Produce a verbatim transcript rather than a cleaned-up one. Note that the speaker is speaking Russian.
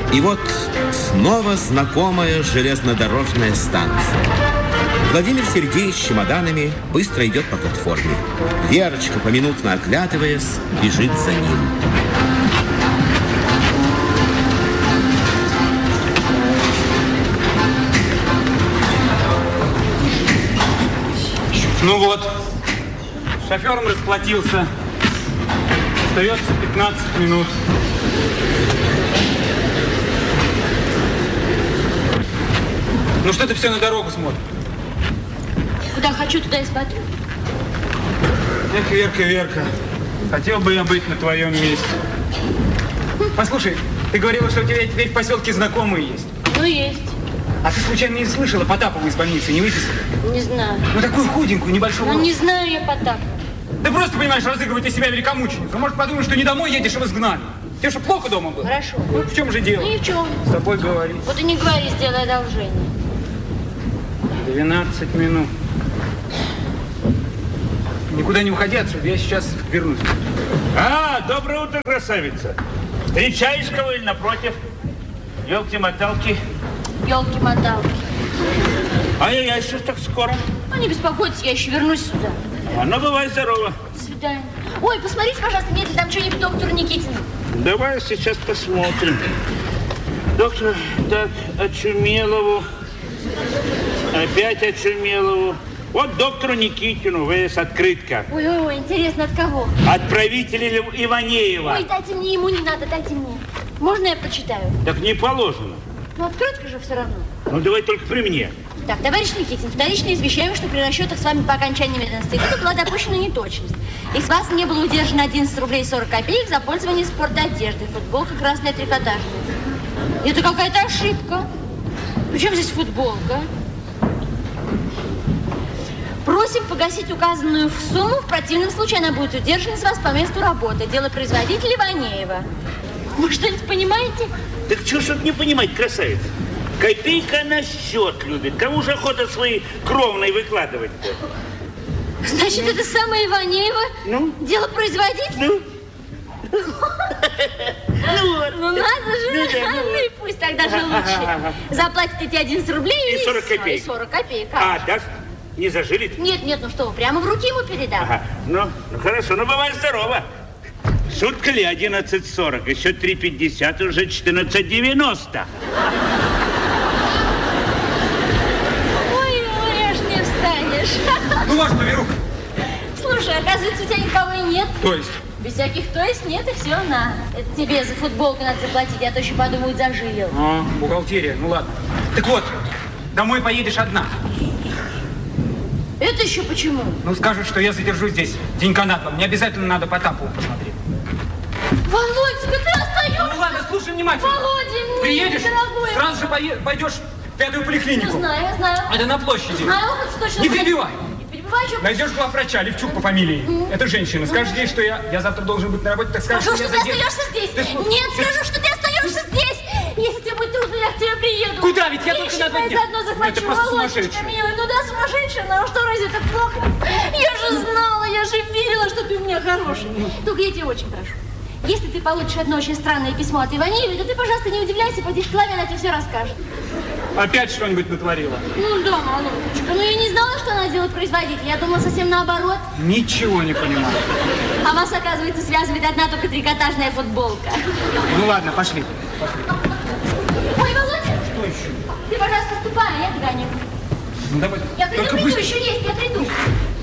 И вот снова знакомая железнодорожная станция. Владимир Сергеевич с чемоданами быстро идет по платформе. Верочка, поминутно оглядываясь, бежит за ним. Ну вот, с шофером расплатился. Остается пятнадцать минут. Ну что ты все на дорогу смотришь? Куда хочу, туда и смотрю. Эх, Верка, Верка, хотел бы я быть на твоем месте. Послушай, ты говорила, что у тебя теперь в поселке знакомые есть. Ну, есть. А ты случайно не слышала, Потапову из больницы не выписали? Не знаю. Ну, такую худенькую, небольшую. Ну, не знаю я Потапова. Ты просто, понимаешь, разыгрывать из себя великомученицу. Может, подумать, что не домой едешь, а в изгнание. Тебе что, плохо дома было? Хорошо. Ну, в чем же дело? Ни в чем. С тобой говори. Вот и не говори, сделай одолжение. двенадцать минут. Никуда не уходи отсюда, я сейчас вернусь. А, доброе утро, красавица. Встречаешь кого или напротив? Елки-моталки. Елки-моталки. Ай-яй-яй, что ж так скоро? Ну, не беспокойтесь, я еще вернусь сюда. А ну, бывай здорово. До свидания. Ой, посмотрите, пожалуйста, нет ли там что-нибудь к доктору Никитину. Давай сейчас посмотрим. Доктор, так, Очумелову. Опять Очумелову. Вот доктору Никитину, ВС, открытка. Ой-ой-ой, интересно, от кого? От правителя Иванеева. Ой, дайте мне, ему не надо, дайте мне. Можно я почитаю? Так не положено. Ну, открытка же все равно. Ну, давай только при мне. Так, товарищ Никитин, вторично извещаем, что при расчетах с вами по окончании медицинского института была допущена неточность. И с вас не было удержано одиннадцать рублей сорок копеек за пользование спортодеждой. Футболка красная трикотажная. Это какая-то ошибка. Причем здесь футболка? Просим погасить указанную сумму. В противном случае она будет удержана с вас по месту работы. Дело производителя Иванеева. Вы что-нибудь понимаете? Так чего ж тут не понимать, красавица? Копейка на счет любит. Кому же охота свои кровные выкладывать-то? Значит, это самая Иванеева? Ну? Дело производителя? Ну? Ну вот. Ну надо же. Ну да, ну Ну и пусть тогда же лучше. Заплатите эти одиннадцать рублей И сорок копеек. И сорок копеек. А, даст? Не зажилит? Нет, нет, ну что вы, прямо в руки ему передам. Ага. Ну, ну хорошо, ну бывай здорово. Шутка ли одиннадцать сорок? Еще три пятьдесят, уже четырнадцать девяносто. Ой, ой, аж не встанешь. Ну, вот что, Веруха. Слушай, оказывается, у тебя никого и нет. То есть? Без всяких то есть нет, и все, на. Это тебе за футболку надо заплатить, а то еще подумают, зажилил. А, бухгалтерия, ну ладно. Так вот, домой поедешь одна. Это еще почему? Ну, скажут, что я задержусь здесь денька на два. Мне обязательно надо Потапову посмотреть. Володька, ты остаешься? Ну ладно, слушай внимательно. Володя, Приедешь, дорогой. сразу же пое- пойдешь в пятую поликлинику. Я знаю, я знаю. Это на площади. Знаю, вот точно. Не перебивай. Не перебивай, что... Найдешь главврача, Левчук по фамилии. Это женщина. Скажешь ей, что я, я завтра должен быть на работе, так скажешь, Скажу, что что я ты задержусь. остаешься здесь. Ты слушай, Нет, ты- скажу, что ты остаешься здесь. Если тебе будет трудно, я к тебе приеду. Куда? Ведь я только Вещи на два мои дня. заодно захвачу. Это просто Володечка, сумасшедшая. милый, ну да, сумасшедшая, но что, разве это плохо? Я же знала, я же верила, что ты у меня хороший. Только я тебя очень прошу. Если ты получишь одно очень странное письмо от Иванеева, то ты, пожалуйста, не удивляйся, пойдешь к Клаве, она тебе все расскажет. Опять что-нибудь натворила? Ну да, малышечка, ну я не знала, что она делает производитель, я думала совсем наоборот. Ничего не понимаю. А вас, оказывается, связывает одна только трикотажная футболка. Ну ладно, пошли. Ой, Володя! Что еще? Ты, пожалуйста, ступай, а я догоню. Ну давай. Я приду, Только приду, быстро. еще есть, я приду.